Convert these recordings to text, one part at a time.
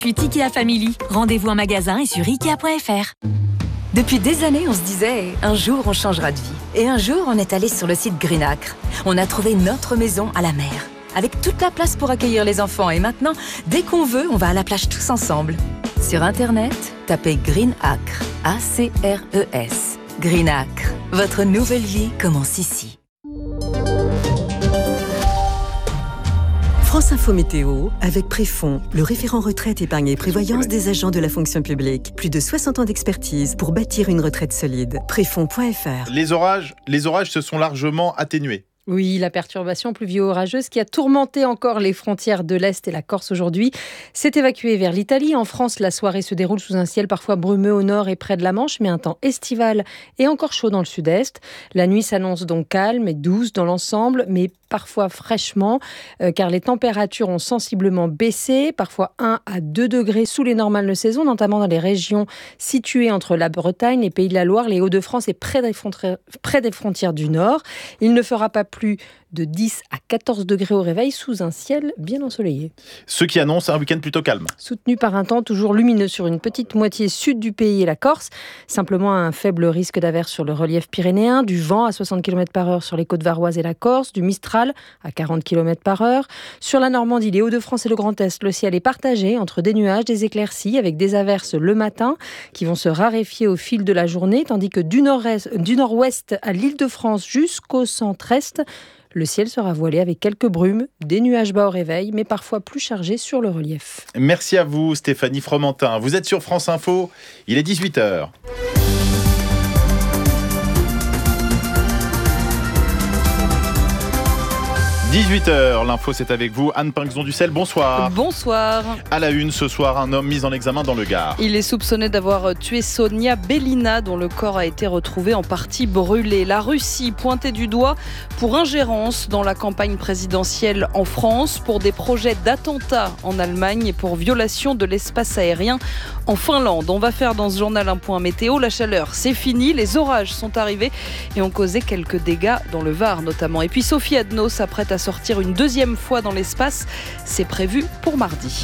Puis Ikea Family, rendez-vous en magasin et sur Ikea.fr. Depuis des années, on se disait, un jour on changera de vie. Et un jour, on est allé sur le site Greenacre. On a trouvé notre maison à la mer, avec toute la place pour accueillir les enfants. Et maintenant, dès qu'on veut, on va à la plage tous ensemble. Sur Internet, tapez Greenacre, A-C-R-E-S. Greenacre, votre nouvelle vie commence ici. France Info Météo, avec Préfond, le référent retraite épargne et prévoyance des agents de la fonction publique. Plus de 60 ans d'expertise pour bâtir une retraite solide. Préfond.fr. Les orages se sont largement atténués. Oui, la perturbation pluvio-orageuse qui a tourmenté encore les frontières de l'Est et la Corse aujourd'hui s'est évacuée vers l'Italie. En France, la soirée se déroule sous un ciel parfois brumeux au nord et près de la Manche, mais un temps estival et encore chaud dans le sud-est. La nuit s'annonce donc calme et douce dans l'ensemble, mais parfois fraîchement, car les températures ont sensiblement baissé, parfois 1 à 2 degrés sous les normales de saison, notamment dans les régions situées entre la Bretagne, les Pays de la Loire, les Hauts-de-France et près des frontières du Nord. Il ne fera pas plus de 10 à 14 degrés au réveil sous un ciel bien ensoleillé. Ce qui annonce un week-end plutôt calme. Soutenu par un temps toujours lumineux sur une petite moitié sud du pays et la Corse. Simplement un faible risque d'averse sur le relief pyrénéen, du vent à 60 km/h sur les côtes varoises et la Corse, du Mistral à 40 km/h. Sur la Normandie, les Hauts-de-France et le Grand Est, le ciel est partagé entre des nuages, des éclaircies avec des averses le matin qui vont se raréfier au fil de la journée, tandis que du nord-ouest à l'Île-de-France jusqu'au centre-est, le ciel sera voilé avec quelques brumes, des nuages bas au réveil, mais parfois plus chargés sur le relief. Merci à vous Stéphanie Fromentin. Vous êtes sur France Info, il est 18h. 18h, l'info c'est avec vous, Anne Pinxon-Ducel, bonsoir. Bonsoir. À la une ce soir, un homme mis en examen dans le Gard. Il est soupçonné d'avoir tué Sonia Belina, dont le corps a été retrouvé en partie brûlé. La Russie pointée du doigt pour ingérence dans la campagne présidentielle en France, pour des projets d'attentats en Allemagne et pour violation de l'espace aérien en Finlande. On va faire dans ce journal un point météo. La chaleur, c'est fini, les orages sont arrivés et ont causé quelques dégâts dans le Var notamment. Et puis Sophie Adno s'apprête à sortir une deuxième fois dans l'espace. C'est prévu pour mardi.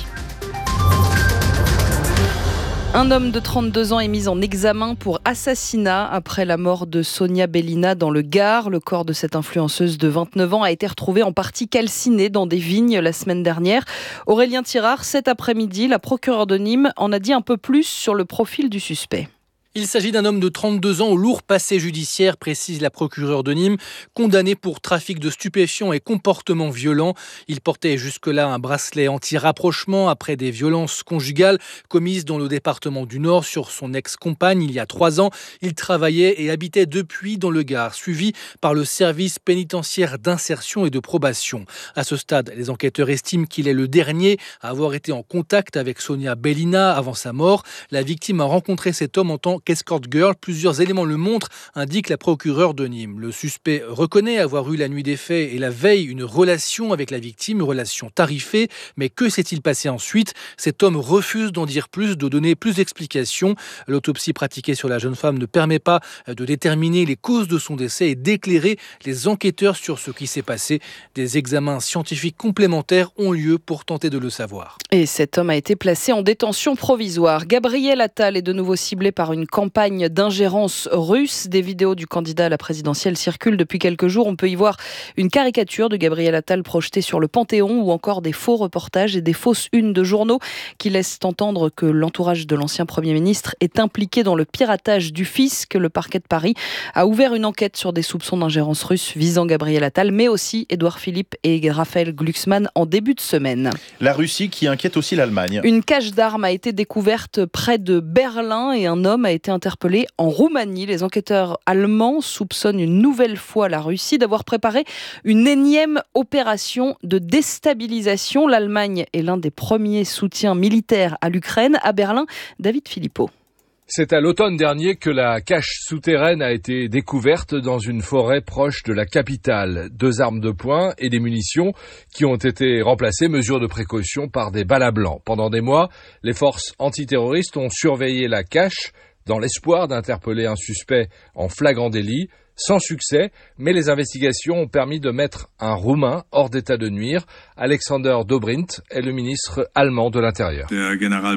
Un homme de 32 ans est mis en examen pour assassinat après la mort de Sonia Belina dans le Gard. Le corps de cette influenceuse de 29 ans a été retrouvé en partie calciné dans des vignes la semaine dernière. Aurélien Tirard, cet après-midi, la procureure de Nîmes en a dit un peu plus sur le profil du suspect. Il s'agit d'un homme de 32 ans au lourd passé judiciaire, précise la procureure de Nîmes, condamné pour trafic de stupéfiants et comportement violent. Il portait jusque-là un bracelet anti-rapprochement après des violences conjugales commises dans le département du Nord sur son ex-compagne il y a 3 ans. Il travaillait et habitait depuis dans le Gard, suivi par le service pénitentiaire d'insertion et de probation. À ce stade, les enquêteurs estiment qu'il est le dernier à avoir été en contact avec Sonia Belina avant sa mort. La victime a rencontré cet homme en tant qu'escort girl. Plusieurs éléments le montrent, indique la procureure de Nîmes. Le suspect reconnaît avoir eu la nuit des faits et la veille une relation avec la victime, une relation tarifée. Mais que s'est-il passé ensuite ? Cet homme refuse d'en dire plus, de donner plus d'explications. L'autopsie pratiquée sur la jeune femme ne permet pas de déterminer les causes de son décès et d'éclairer les enquêteurs sur ce qui s'est passé. Des examens scientifiques complémentaires ont lieu pour tenter de le savoir. Et cet homme a été placé en détention provisoire. Gabriel Attal est de nouveau ciblé par une campagne d'ingérence russe. Des vidéos du candidat à la présidentielle circulent depuis quelques jours. On peut y voir une caricature de Gabriel Attal projetée sur le Panthéon ou encore des faux reportages et des fausses unes de journaux qui laissent entendre que l'entourage de l'ancien Premier ministre est impliqué dans le piratage du fisc. Le parquet de Paris a ouvert une enquête sur des soupçons d'ingérence russe visant Gabriel Attal, mais aussi Édouard Philippe et Raphaël Glucksmann en début de semaine. La Russie qui inquiète aussi l'Allemagne. Une cache d'armes a été découverte près de Berlin et un homme a été interpellé en Roumanie. Les enquêteurs allemands soupçonnent une nouvelle fois la Russie d'avoir préparé une énième opération de déstabilisation. L'Allemagne est l'un des premiers soutiens militaires à l'Ukraine. À Berlin, David Philippot. C'est à l'automne dernier que la cache souterraine a été découverte dans une forêt proche de la capitale. 2 armes de poing et des munitions qui ont été remplacées, mesure de précaution, par des balles à blanc. Pendant des mois, les forces antiterroristes ont surveillé la cache dans l'espoir d'interpeller un suspect en flagrant délit. sans succès, mais les investigations ont permis de mettre un Roumain hors d'état de nuire. Alexander Dobrindt est le ministre allemand de l'Intérieur.